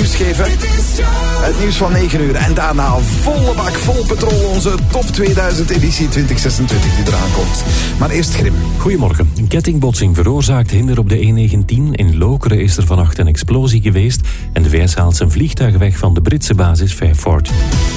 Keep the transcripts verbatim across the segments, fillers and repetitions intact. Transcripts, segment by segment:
nieuws geven. Het nieuws van negen uur. En daarna volle bak, vol petrol. Onze top tweeduizend editie twintig zesentwintig die eraan komt. Maar eerst Grim. Goedemorgen. Een kettingbotsing veroorzaakt hinder op de E negentien. In Lokeren is er vannacht een explosie geweest. En de V S haalt zijn vliegtuig weg van de Britse basis Fairford.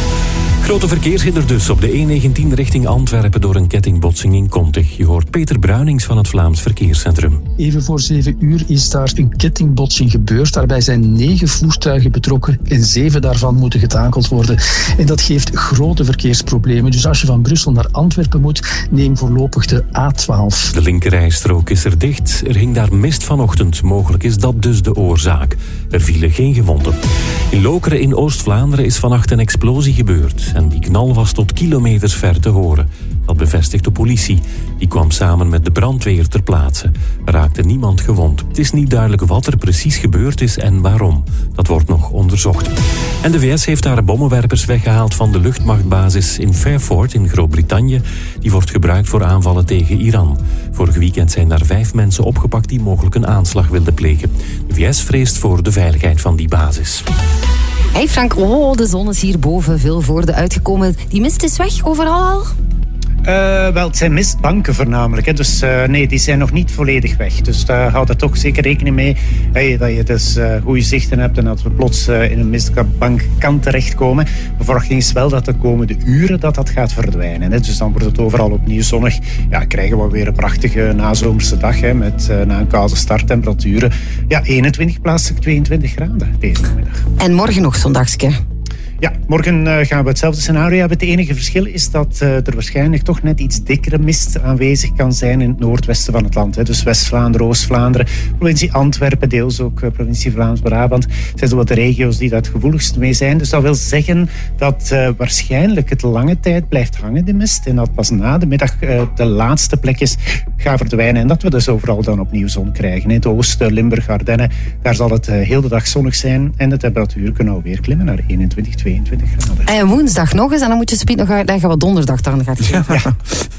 Grote verkeershinder dus op de E negentien richting Antwerpen door een kettingbotsing in Kontig. Je hoort Peter Bruinings van het Vlaams Verkeerscentrum. Even voor zeven uur is daar een kettingbotsing gebeurd. Daarbij zijn negen voertuigen betrokken en zeven daarvan moeten getakeld worden. En dat geeft grote verkeersproblemen. Dus als je van Brussel naar Antwerpen moet, neem voorlopig de A twaalf. De linkerrijstrook is er dicht. Er hing daar mist vanochtend. Mogelijk is dat dus de oorzaak. Er vielen geen gewonden. In Lokeren in Oost-Vlaanderen is vannacht een explosie gebeurd. En die knal was tot kilometers ver te horen. Dat bevestigt de politie. Die kwam samen met de brandweer ter plaatse. Er raakte niemand gewond. Het is niet duidelijk wat er precies gebeurd is en waarom. Dat wordt nog onderzocht. En de V S heeft haar bommenwerpers weggehaald van de luchtmachtbasis in Fairford in Groot-Brittannië. Die wordt gebruikt voor aanvallen tegen Iran. Vorig weekend zijn daar vijf mensen opgepakt die mogelijk een aanslag wilden plegen. De V S vreest voor de veiligheid van die basis. Hey Frank, oh, de zon is hierboven veel voorde uitgekomen. Die mist is weg overal al? Uh, wel, het zijn mistbanken voornamelijk. Hè. Dus uh, nee, die zijn nog niet volledig weg. Dus daar houd er toch zeker rekening mee hey, dat je dus uh, goede zichten hebt en dat we plots uh, in een mistbank kan terechtkomen. De verwachting is wel dat de komende uren dat dat gaat verdwijnen. Hè. Dus dan wordt het overal opnieuw zonnig. Ja, krijgen we weer een prachtige nazomerse dag hè, met uh, na een koude starttemperaturen. Ja, eenentwintig plaatselijk tweeëntwintig graden deze middag. En morgen nog zo'n dagje. Ja, morgen uh, gaan we hetzelfde scenario hebben. Het enige verschil is dat uh, er waarschijnlijk toch net iets dikkere mist aanwezig kan zijn in het noordwesten van het land. Hè. Dus West-Vlaanderen, Oost-Vlaanderen, provincie Antwerpen, deels ook uh, provincie Vlaams-Brabant. Dat zijn zo wat de regio's die daar het gevoeligst mee zijn. Dus dat wil zeggen dat uh, waarschijnlijk het lange tijd blijft hangen, de mist. En dat pas na de middag uh, de laatste plekjes gaan verdwijnen. En dat we dus overal dan opnieuw zon krijgen. In het oosten, Limburg, Ardennen, daar zal het uh, heel de dag zonnig zijn. En de temperatuur kan alweer klimmen naar eenentwintig, tweeëntwintig graden. En woensdag nog eens, en dan moet je Spiet nog uitleggen wat donderdag dan gaat geven. Ja.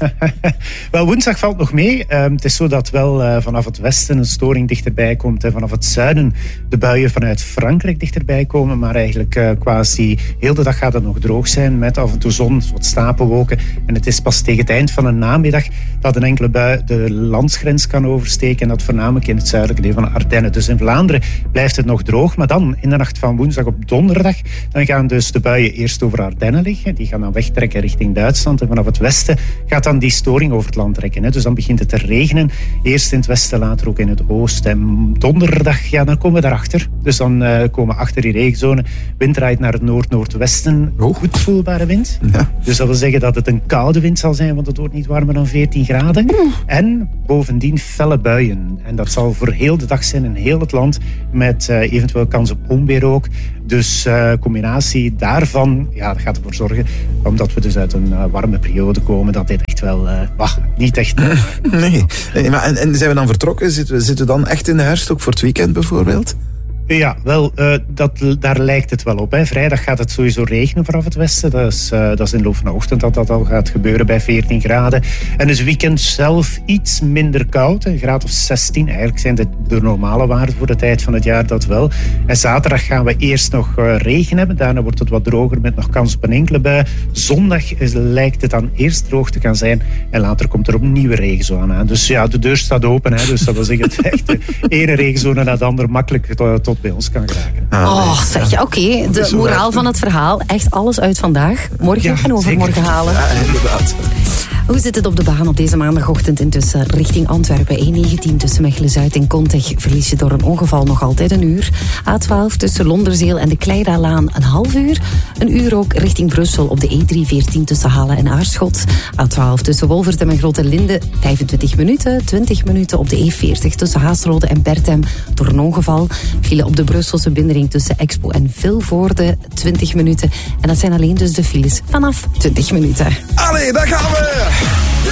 Wel, woensdag valt nog mee. Uh, het is zo dat wel uh, vanaf het westen een storing dichterbij komt. En vanaf het zuiden de buien vanuit Frankrijk dichterbij komen. Maar eigenlijk uh, quasi heel de dag gaat het nog droog zijn. Met af en toe zon, wat stapelwolken. En het is pas tegen het eind van de namiddag dat een enkele bui de landsgrens kan oversteken. En dat voornamelijk in het zuidelijke deel van de Ardennen. Dus in Vlaanderen blijft het nog droog. Maar dan, in de nacht van woensdag op donderdag, dan gaan dus de buien eerst over Ardennen liggen. Die gaan dan wegtrekken richting Duitsland. En vanaf het westen gaat dan die storing over het land trekken. Hè. Dus dan begint het te regenen. Eerst in het westen, later ook in het oosten. En donderdag, ja, dan komen we daarachter. Dus dan uh, komen we achter die regenzone. Wind draait naar het noord-noordwesten. Oh. Goed voelbare wind. Ja. Dus dat wil zeggen dat het een koude wind zal zijn, want het wordt niet warmer dan veertien graden. Mm. En bovendien felle buien. En dat zal voor heel de dag zijn in heel het land. Met uh, eventueel kans op onweer ook. Dus uh, combinatie daarvan, ja, dat gaat ervoor zorgen, omdat we dus uit een uh, warme periode komen, dat dit echt wel, uh, wacht, niet echt... Uh, nee, nee maar en, en zijn we dan vertrokken? Zitten we, zitten we dan echt in de herfst, ook voor het weekend bijvoorbeeld? Ja, wel, uh, dat, daar lijkt het wel op. Hè. Vrijdag gaat het sowieso regenen vanaf het westen. Dat is, uh, dat is in de loop van de ochtend dat dat al gaat gebeuren bij veertien graden. En dus weekend zelf iets minder koud, een graad of zestien. Eigenlijk zijn dit de normale waarden voor de tijd van het jaar, dat wel. En zaterdag gaan we eerst nog uh, regen hebben. Daarna wordt het wat droger met nog kans op een enkele bui. Zondag is, lijkt het dan eerst droog te gaan zijn. En later komt er opnieuw nieuwe regenzone aan. Dus ja, de deur staat open. Hè. Dus dat wil zeggen, het echt de ene regenzone na de andere makkelijk tot, tot bij ons kan geraken. Ah, oh, zeg je, oké. Okay. De moraal van het verhaal, echt alles uit vandaag. Morgen ja, en overmorgen zeker. Halen. Ja, inderdaad. Hoe zit het op de baan op deze maandagochtend intussen? Richting Antwerpen, E negentien tussen Mechelen-Zuid en Kontig verlies je door een ongeval nog altijd een uur. A twaalf tussen Londerzeel en de Kleidalaan een half uur. Een uur ook richting Brussel op de E driehonderdveertien tussen Halle en Aarschot. A twaalf tussen Wolvertem en Grootelinde vijfentwintig minuten. twintig minuten op de E veertig tussen Haasrode en Bertem door een ongeval. File op de Brusselse bindering tussen Expo en Vilvoorde twintig minuten. En dat zijn alleen dus de files vanaf twintig minuten. Allee, daar gaan we!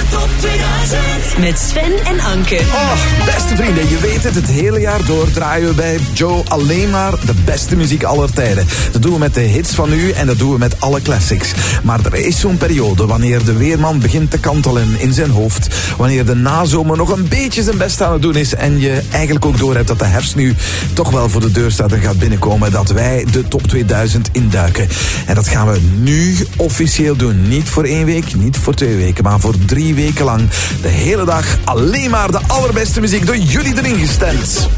Top tweeduizend. Met Sven en Anke. Oh, beste vrienden, je weet het, het hele jaar door draaien we bij Joe alleen maar de beste muziek aller tijden. Dat doen we met de hits van nu en dat doen we met alle classics. Maar er is zo'n periode wanneer de weerman begint te kantelen in zijn hoofd. Wanneer de nazomer nog een beetje zijn best aan het doen is en je eigenlijk ook doorhebt dat de herfst nu toch wel voor de deur staat en gaat binnenkomen. Dat wij de top tweeduizend induiken. En dat gaan we nu officieel doen. Niet voor één week, niet voor twee weken, maar voor drie weken lang. De hele dag alleen maar de allerbeste muziek door jullie erin gestemd.